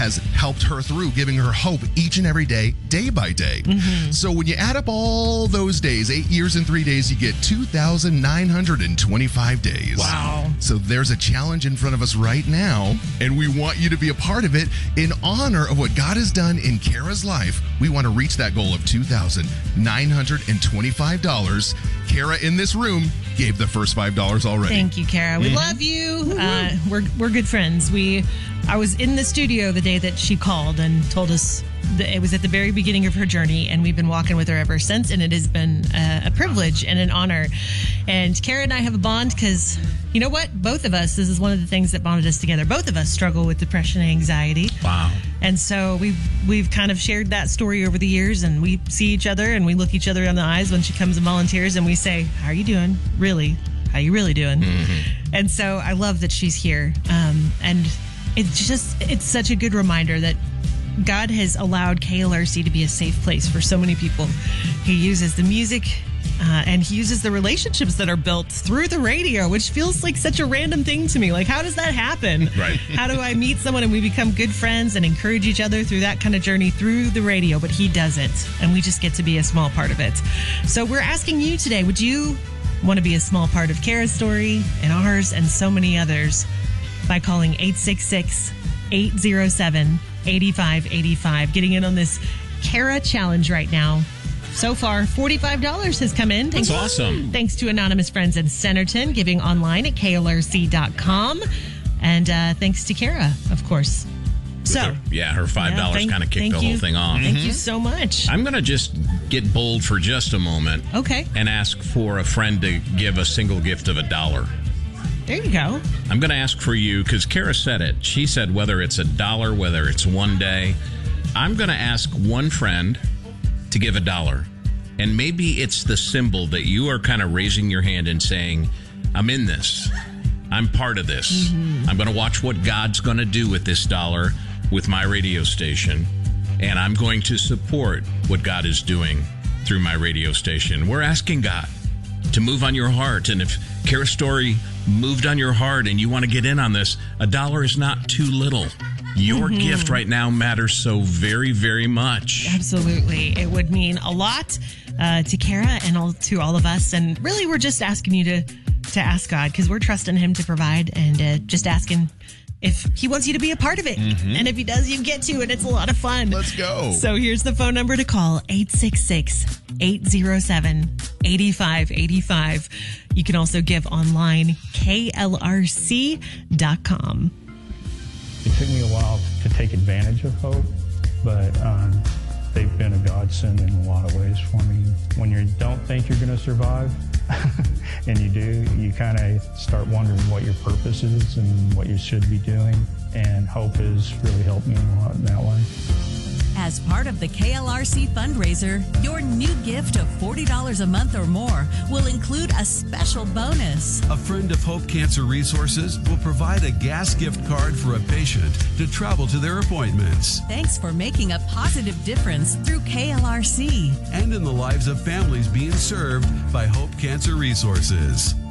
has helped her through, giving her hope each and every day, day by day. So when you add up all those days, 8 years and 3 days, you get 2,925 days. Wow. So there's a challenge in front of us right now, and we want you to be a part of it. In honor of what God has done in Kara's life, we want to reach that goal of $2,925. Kara in this room gave the first $5 already. Thank you, Kara. We love you. We're good friends. I was in the studio the day that she called and told us that it was at the very beginning of her journey, and we've been walking with her ever since, and it has been a privilege and an honor. And Kara and I have a bond because, you know what? Both of us, this is one of the things that bonded us together. Both of us struggle with depression and anxiety. Wow. And so we've kind of shared that story over the years, and we see each other and we look each other in the eyes when she comes and volunteers, and we say, how are you doing? Really? How you really doing? And so I love that she's here. And it's such a good reminder that God has allowed KLRC to be a safe place for so many people. He uses the music and he uses the relationships that are built through the radio, which feels like such a random thing to me. Like, how does that happen? Right. How do I meet someone and we become good friends and encourage each other through that kind of journey through the radio? But he does it, and we just get to be a small part of it. So we're asking you today, would you want to be a small part of Kara's story and ours and so many others by calling 866-807-8585, getting in on this Kara challenge right now. So far, $45 has come in. That's awesome. Thanks to anonymous friends in Centerton, giving online at KLRC.com. And thanks to Kara, of course. So, her $5 kind of kicked the whole thing off. Thank you so much. I'm going to just get bold for just a moment. Okay. And ask for a friend to give a single gift of $1. There you go. I'm going to ask for you, because Kara said it. She said whether it's $1, whether it's one day. I'm going to ask one friend to give $1. And maybe it's the symbol that you are kind of raising your hand and saying, I'm in this. I'm part of this. I'm going to watch what God's going to do with this $1 with my radio station. And I'm going to support what God is doing through my radio station. We're asking God to move on your heart. And if Kara's story moved on your heart and you want to get in on this, $1 is not too little. Your gift right now matters so very, very much. Absolutely. It would mean a lot to Kara and to all of us. And really, we're just asking you to ask God, because we're trusting him to provide, and just asking if he wants you to be a part of it. And if he does, you get to it. It's a lot of fun. Let's go. So here's the phone number to call, 866-807-8585. You can also give online, KLRC.com. It took me a while to take advantage of hope, but they've been a godsend in a lot of ways for me. When you don't think you're going to survive, and you do, you kind of start wondering what your purpose is and what you should be doing, and hope has really helped me a lot in that way. As part of the KLRC fundraiser, your new gift of $40 a month or more will include a special bonus. A friend of Hope Cancer Resources will provide a gas gift card for a patient to travel to their appointments. Thanks for making a positive difference through KLRC. And in the lives of families being served by Hope Cancer Resources.